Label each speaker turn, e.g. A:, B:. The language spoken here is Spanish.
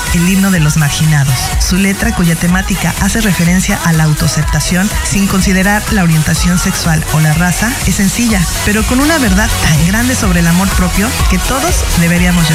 A: el himno de los marginados. Su letra, cuya temática hace referencia a la autoaceptación sin considerar la orientación sexual o la raza, es sencilla, pero con una verdad tan grande sobre el amor propio que todos deberíamos